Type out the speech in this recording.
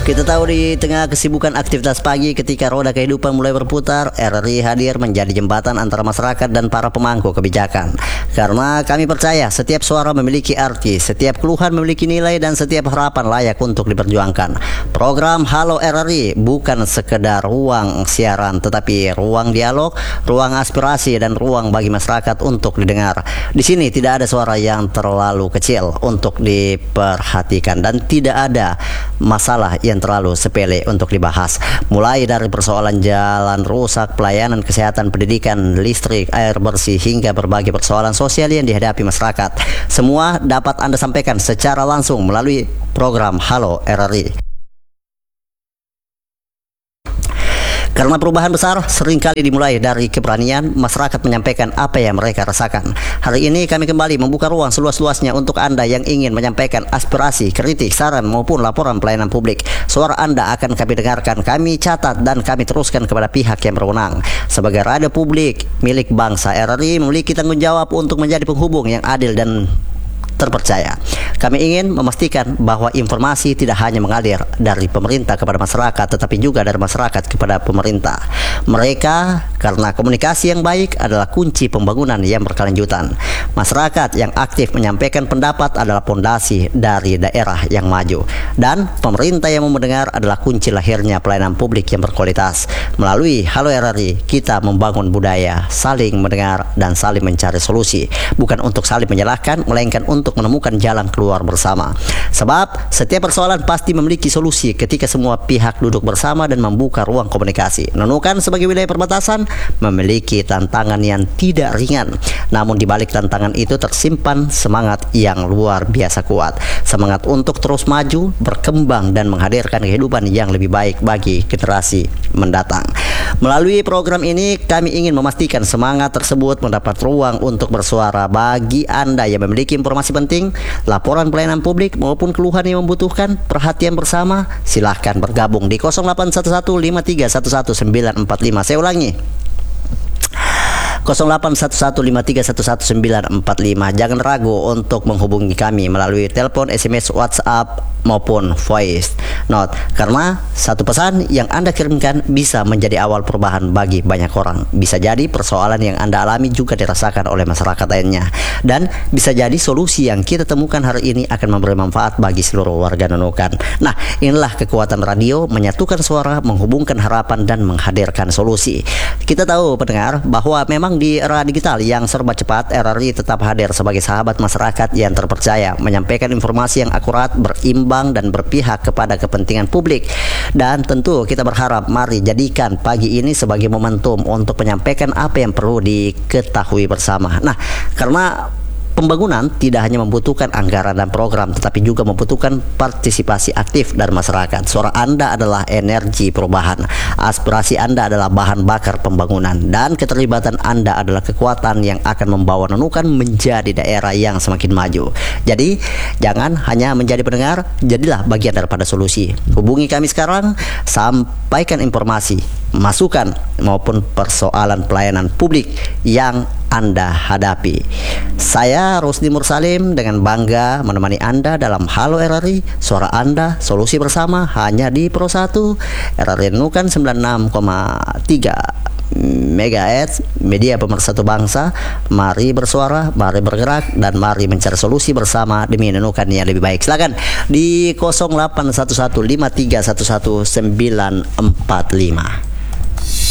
Kita tahu di tengah kesibukan aktivitas pagi ketika roda kehidupan mulai berputar, RRI hadir menjadi jembatan antara masyarakat dan para pemangku kebijakan. Karena kami percaya setiap suara memiliki arti, setiap keluhan memiliki nilai, dan setiap harapan layak untuk diperjuangkan. Program Halo RRI bukan sekedar ruang siaran, tetapi ruang dialog, ruang aspirasi, dan ruang bagi masyarakat untuk didengar. Di sini tidak ada suara yang terlalu kecil untuk diperhatikan, dan tidak ada masalah yang terlalu sepele untuk dibahas. Mulai dari persoalan jalan rusak, pelayanan kesehatan, pendidikan, listrik, air bersih, hingga berbagai persoalan sosial yang dihadapi masyarakat. Semua dapat Anda sampaikan secara langsung melalui program Halo RRI. Karena perubahan besar seringkali dimulai dari keberanian masyarakat menyampaikan apa yang mereka rasakan. Hari ini kami kembali membuka ruang seluas-luasnya untuk Anda yang ingin menyampaikan aspirasi, kritik, saran maupun laporan pelayanan publik. Suara Anda akan kami dengarkan, kami catat, dan kami teruskan kepada pihak yang berwenang. Sebagai radio publik milik bangsa, RRI memiliki tanggung jawab untuk menjadi penghubung yang adil dan terpercaya. Kami ingin memastikan bahwa informasi tidak hanya mengalir dari pemerintah kepada masyarakat, tetapi juga dari masyarakat kepada pemerintah. Mereka, karena komunikasi yang baik adalah kunci pembangunan yang berkelanjutan. Masyarakat yang aktif menyampaikan pendapat adalah fondasi dari daerah yang maju. Dan pemerintah yang mau mendengar adalah kunci lahirnya pelayanan publik yang berkualitas. Melalui Halo RRI, kita membangun budaya saling mendengar dan saling mencari solusi. Bukan untuk saling menyalahkan, melainkan untuk menemukan jalan keluar bersama. Sebab setiap persoalan pasti memiliki solusi ketika semua pihak duduk bersama dan membuka ruang komunikasi. Nunukan sebagai wilayah perbatasan memiliki tantangan yang tidak ringan. Namun di balik tantangan itu tersimpan semangat yang luar biasa kuat. Semangat untuk terus maju, berkembang, dan menghadirkan kehidupan yang lebih baik bagi generasi mendatang. Melalui program ini kami ingin memastikan semangat tersebut mendapat ruang untuk bersuara. Bagi Anda yang memiliki informasi penting, laporan pelayanan publik maupun keluhan yang membutuhkan perhatian bersama, silahkan bergabung di 081153111945. Saya ulangi, 081153111945. Jangan ragu untuk menghubungi kami melalui telepon, SMS, WhatsApp maupun voice note, karena satu pesan yang Anda kirimkan bisa menjadi awal perubahan bagi banyak orang. Bisa jadi persoalan yang Anda alami juga dirasakan oleh masyarakat lainnya, dan bisa jadi solusi yang kita temukan hari ini akan memberi manfaat bagi seluruh warga Nunukan. Nah, inilah kekuatan radio, menyatukan suara, menghubungkan harapan, dan menghadirkan solusi. Kita tahu pendengar bahwa memang di era digital yang serba cepat, RRI tetap hadir sebagai sahabat masyarakat yang terpercaya, menyampaikan informasi yang akurat, berimbang, dan berpihak kepada kepentingan publik. Dan tentu kita berharap mari jadikan pagi ini sebagai momentum untuk menyampaikan apa yang perlu diketahui bersama. Nah, karena pembangunan tidak hanya membutuhkan anggaran dan program, tetapi juga membutuhkan partisipasi aktif dari masyarakat. Suara Anda adalah energi perubahan, aspirasi Anda adalah bahan bakar pembangunan, dan keterlibatan Anda adalah kekuatan yang akan membawa Nunukan menjadi daerah yang semakin maju. Jadi, jangan hanya menjadi pendengar, jadilah bagian daripada solusi. Hubungi kami sekarang, sampaikan informasi, masukan maupun persoalan pelayanan publik yang Anda hadapi. Saya Rusdi Mursalim dengan bangga menemani Anda dalam Halo RRI, suara Anda, solusi bersama, hanya di Pro 1 RRI Nunukan 96,3 MHz, media pemersatu bangsa. Mari bersuara, mari bergerak, dan mari mencari solusi bersama demi Nunukan yang lebih baik. Silakan di 081153111945.